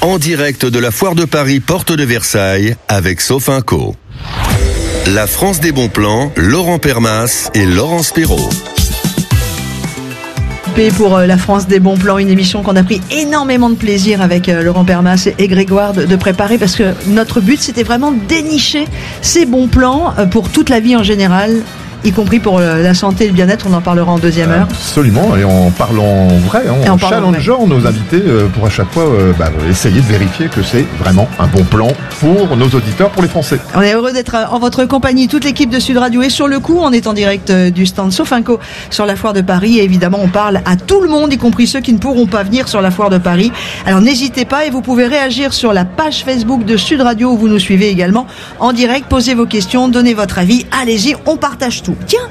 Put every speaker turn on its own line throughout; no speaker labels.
En direct de la foire de Paris, porte de Versailles, avec Sofinco. La France des bons plans, Laurent Permas et Laurence Perrault.
Pour la France des bons plans, une émission qu'on a pris énormément de plaisir avec Laurent Permas et Grégoire de préparer, parce que notre but c'était vraiment dénicher ces bons plans pour toute la vie en général, y compris pour la santé et le bien-être. On en parlera en deuxième heure.
Absolument, et en parlant vrai, en challengeant nos invités pour à chaque fois essayer de vérifier que c'est vraiment un bon plan pour nos auditeurs, pour les Français.
On est heureux d'être en votre compagnie. Toute l'équipe de Sud Radio est sur le coup. On est en direct du stand Sofinco sur la foire de Paris, et évidemment on parle à tout le monde, y compris ceux qui ne pourront pas venir sur la foire de Paris. Alors n'hésitez pas, et vous pouvez réagir sur la page Facebook de Sud Radio où vous nous suivez également en direct. Posez vos questions, donnez votre avis, allez-y, on partage tout. Tiens,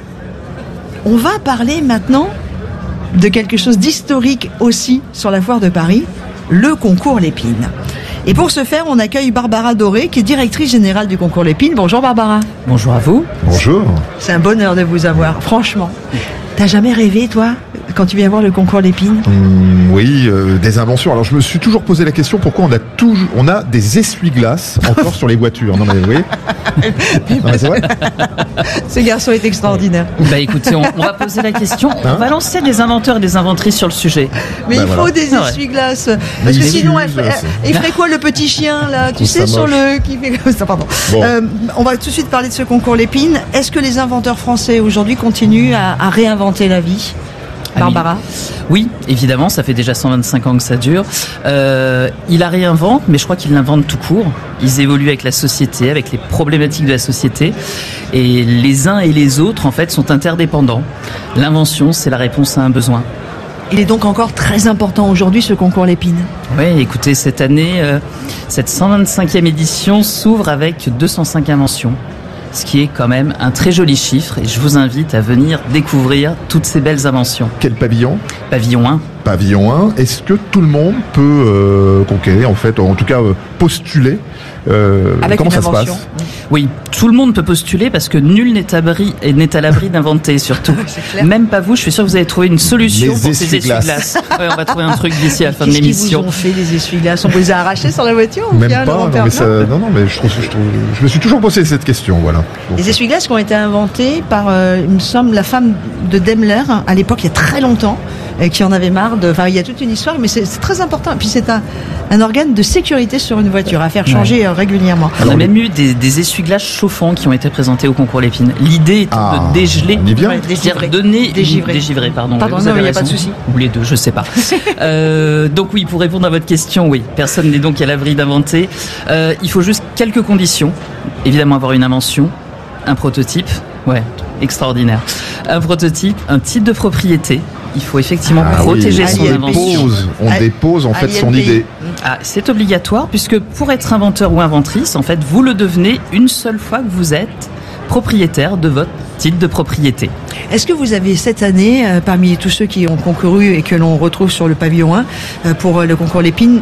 on va parler maintenant de quelque chose d'historique aussi sur la foire de Paris, le concours Lépine. Et pour ce faire, on accueille Barbara Doré, qui est directrice générale du concours Lépine. Bonjour Barbara.
Bonjour à vous.
Bonjour.
C'est un bonheur de vous avoir, franchement. T'as jamais rêvé, toi, quand tu viens voir le concours Lépine?
Oui, des inventions. Alors je me suis toujours posé la question, pourquoi on a des essuie-glaces encore sur les voitures? Non mais vous voyez. Non, mais c'est vrai.
Ce garçon est extraordinaire.
Bah écoutez, on va poser la question. On va lancer des inventeurs et des inventrices sur le sujet.
Mais il faut des essuie-glaces. Parce que sinon, il ferait quoi le petit chien là? Tu sais, sur le qui fait comme ça. Pardon. Bon. On va tout de suite parler de ce concours Lépine. Est-ce que les inventeurs français aujourd'hui continuent à réinventer la vie? Barbara?
Oui, évidemment, ça fait déjà 125 ans que ça dure. Il la réinvente, mais je crois qu'il l'invente tout court. Ils évoluent avec la société, avec les problématiques de la société. Et les uns et les autres, en fait, sont interdépendants. L'invention, c'est la réponse à un besoin.
Il est donc encore très important aujourd'hui, ce concours Lépine.
Oui, écoutez, cette année, cette 125e édition s'ouvre avec 205 inventions. Ce qui est quand même un très joli chiffre, et je vous invite à venir découvrir toutes ces belles inventions.
Quel pavillon?
Pavillon 1.
Pavillon 1. Est-ce que tout le monde peut conquérir, en fait, en tout cas postuler comment ça se passe?
Oui, tout le monde peut postuler, parce que nul n'est à l'abri d'inventer, surtout. Même pas vous, je suis sûr que vous avez trouvé une solution pour ces essuie-glaces. Ouais, on va trouver un truc d'ici à la fin de l'émission.
Qu'est-ce qu'ils vous ont fait, les essuie-glaces? On vous les a arrachés sur la voiture?
Même pas, non, mais je me suis toujours posé cette question, voilà.
Les essuie-glaces qui ont été inventés par, il me semble, la femme de Daimler, à l'époque, il y a très longtemps, qui en avait marre il y a toute une histoire, mais c'est très important. Et puis c'est un organe de sécurité sur une voiture, à faire changer régulièrement.
On a même eu des essuie-glaces chauffants qui ont été présentés au concours Lépine. L'idée étant de dégeler, dégivrer, pardon.
Non, il n'y a pas de souci.
Ou les deux, je sais pas. Donc oui, pour répondre à votre question, oui, personne n'est donc à l'abri d'inventer. Il faut juste quelques conditions. Évidemment, avoir une invention, un prototype, extraordinaire. Un prototype, un titre de propriété. Il faut effectivement protéger son invention.
On dépose en fait son idée.
C'est obligatoire, puisque pour être inventeur ou inventrice, en fait, vous le devenez une seule fois que vous êtes propriétaire de votre titre de propriété.
Est-ce que vous avez cette année, parmi tous ceux qui ont concouru et que l'on retrouve sur le pavillon 1 pour le concours Lépine,